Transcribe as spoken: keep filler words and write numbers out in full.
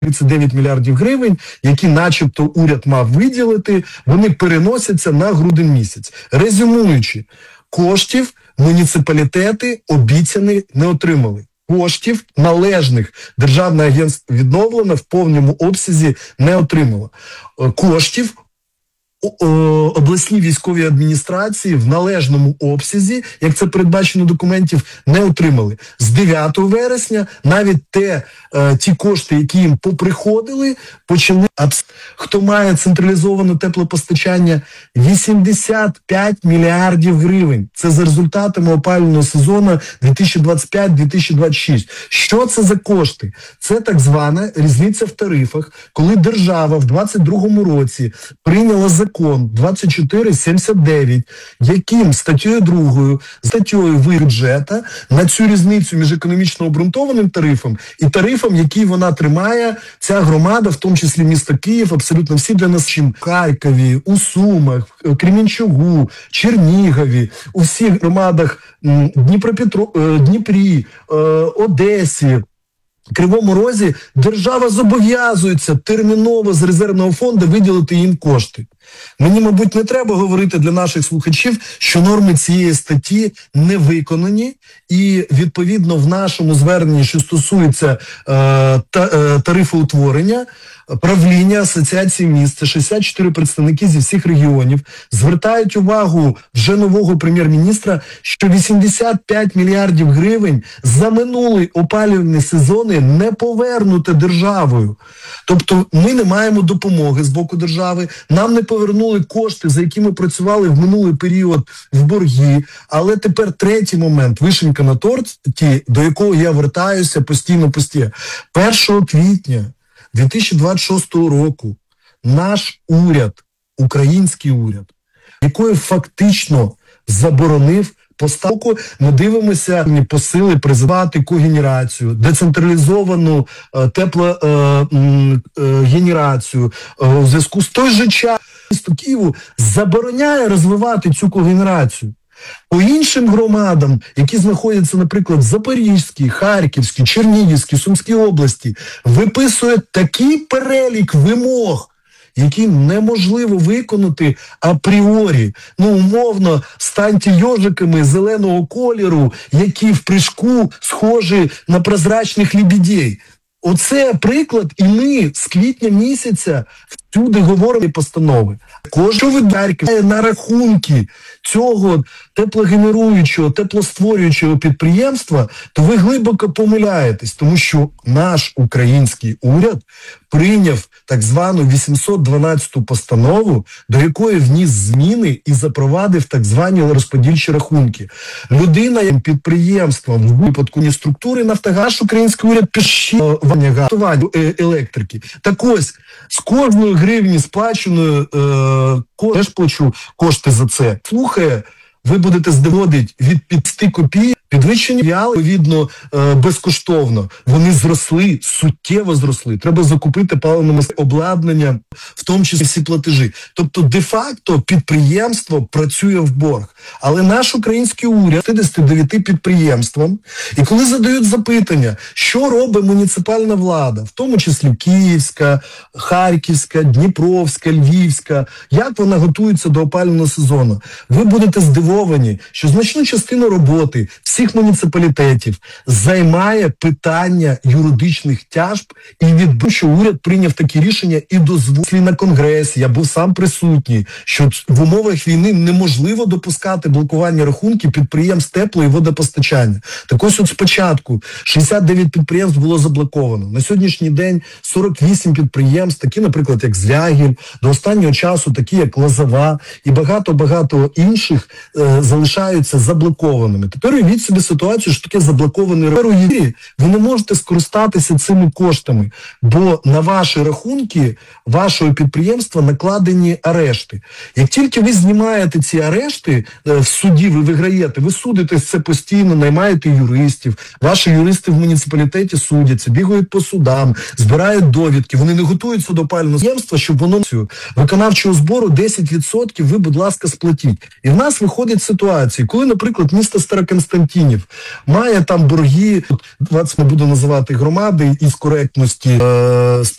тридцять дев'ять мільярдів гривень, які начебто уряд мав виділити, вони переносяться на грудень місяць. Резюмуючи, коштів муніципалітети обіцяні не отримали. Коштів належних Державне агентство відновлення в повному обсязі не отримало. Коштів обласні військові адміністрації в належному обсязі, як це передбачено документів, не отримали. З дев'ятого вересня навіть те, е, ті кошти, які їм поприходили, почали. Хто має централізоване теплопостачання? вісімдесят п'ять мільярдів гривень. Це за результатами опалювального сезону дві тисячі двадцять п'ять - дві тисячі двадцять шість. Що це за кошти? Це так звана різниця в тарифах, коли держава в двадцять другому році прийняла закон двадцять чотири сімдесят дев'ять, яким статтею другою, статтею бюджету на цю різницю між економічно обґрунтованим тарифом і тарифом, який вона тримає, ця громада, в тому числі місто Київ, абсолютно всі для нас, чим в Харкові, у Сумах, Кремінчугу, Чернігові, у всіх громадах Дніпропетро, Дніпрі, Одесі, Кривому Розі, держава зобов'язується терміново з резервного фонду виділити їм кошти. Мені, мабуть, не треба говорити для наших слухачів, що норми цієї статті не виконані, і, відповідно, в нашому зверненні, що стосується е, та, е, тарифоутворення, правління Асоціації міст, це шістдесят чотири представники зі всіх регіонів, звертають увагу вже нового прем'єр-міністра, що вісімдесят п'ять мільярдів гривень за минулий опалювальний сезони не повернуте державою. Тобто ми не маємо допомоги з боку держави, нам не повернули кошти, за які ми працювали в минулий період в борги, але тепер третій момент, вишенька на торті, до якого я вертаюся постійно-постійно. першого квітня дві тисячі двадцять шостого року наш уряд, український уряд, який фактично заборонив поставку, ми дивимося посили призвати когенерацію, децентралізовану е, теплогенерацію. Е, е, у зв'язку з той же час місто Києву забороняє розвивати цю когенерацію. По іншим громадам, які знаходяться, наприклад, в Запорізькій, Харківській, Чернігівській, Сумській області, виписує такий перелік вимог, які неможливо виконати апріорі. Ну, умовно, станьте йожиками зеленого кольору, які в прыжку схожі на прозрачних лебедей. Оце приклад, і ми з квітня місяця всюди говоримо постанови. Кожен видатки на рахунки цього теплогенеруючого, теплостворюючого підприємства, то ви глибоко помиляєтесь, тому що наш український уряд прийняв так звану вісімсот дванадцяту постанову, до якої вніс зміни і запровадив так звані розподільчі рахунки. Людина підприємством в випадку структури Нафтогаз український уряд пише готування електрики. Так ось, з кожної гривні сплаченої е, теж плачу кошти за це. Слухає, ви будете здиводити від п'яти копійок, підвищені в'яли, відповідно, е, безкоштовно. Вони зросли, суттєво зросли. Треба закупити паливне обладнання, в тому числі всі платежі. Тобто, де-факто, підприємство працює в борг. Але наш український уряд п'ятдесят дев'ять підприємствам, і коли задають запитання, що робить муніципальна влада, в тому числі Київська, Харківська, Дніпровська, Львівська, як вона готується до опалювального сезону, ви будете здивовані, що значну частину роботи всіх муніципалітетів займає питання юридичних тяжб, і відбув, що уряд прийняв такі рішення і дозволив на Конгресі, я був сам присутній, що в умовах війни неможливо допускати блокування рахунків підприємств тепло- і водопостачання. Так ось от спочатку шістдесят дев'ять підприємств було заблоковано. На сьогоднішній день сорок вісім підприємств, такі, наприклад, як Звягіль, до останнього часу такі, як Лозова і багато-багато інших е, залишаються заблокованими. Тепер уявіть собі ситуацію, що таке заблокований рахунок. Ви не можете скористатися цими коштами, бо на ваші рахунки вашого підприємства накладені арешти. Як тільки ви знімаєте ці арешти, в суді ви виграєте, ви судитесь це постійно, наймаєте юристів, ваші юристи в муніципалітеті судяться, бігають по судам, збирають довідки, вони не готуються до опалювального підприємства, щоб воно виконавчого збору десять відсотків ви, будь ласка, сплатіть. І в нас виходить ситуація, коли, наприклад, місто Староконстантинів має там борги, двадцять не буду називати громади із коректності, е